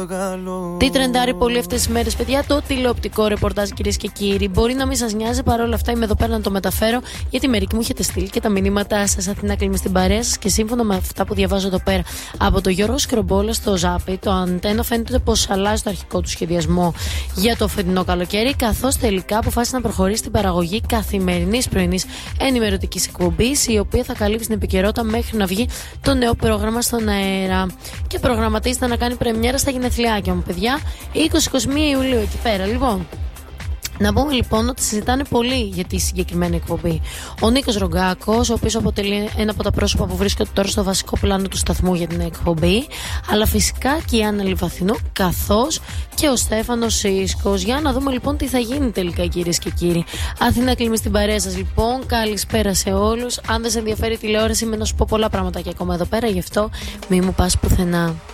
Τι τρεντάρει πολύ αυτές τις μέρες, παιδιά? Το τηλεοπτικό ρεπορτάζ, κυρίες και κύριοι. Μπορεί να μην σας νοιάζει, παρόλα αυτά είμαι εδώ πέρα να το μεταφέρω, γιατί μερικοί μου έχετε στείλει και τα μηνύματά σας. Αθηνά κλείνει στην παρέα σας και σύμφωνα με αυτά που διαβάζω εδώ πέρα από το Γιώργο Σκρομπόλα στο Ζάπι, το Αντένα, φαίνεται πως αλλάζει το αρχικό του σχεδιασμό για το φετινό καλοκαίρι, καθώς τελικά αποφάσισε να προχωρήσει στην παραγωγή καθημερινής πρωινής ενημερωτικής εκπομπής, η οποία θα καλύψει την επικαιρότητα μέχρι να βγει το νέο πρόγραμμα στον αέρα. Και προγραμματίζεται να κάνει πρεμιέρα στα γενεθλιάκια μου, παιδιά, 20-21 Ιουλίου εκεί πέρα. Λοιπόν, να πούμε λοιπόν ότι συζητάνε πολύ για τη συγκεκριμένη εκπομπή. Ο Νίκος Ρογκάκος, ο οποίος αποτελεί ένα από τα πρόσωπα που βρίσκονται τώρα στο βασικό πλάνο του σταθμού για την εκπομπή, αλλά φυσικά και η Άννα Λιβαθινού, καθώς και ο Στέφανος Σίσκος. Για να δούμε λοιπόν τι θα γίνει τελικά, κυρίες και κύριοι. Αθηνά κλείνει στην παρέα σας λοιπόν. Καλησπέρα σε όλους. Αν δεν σε ενδιαφέρει η τηλεόραση, με να σου πω πολλά πράγματα και ακόμα εδώ πέρα, γι' αυτό μη μου πας πουθενά.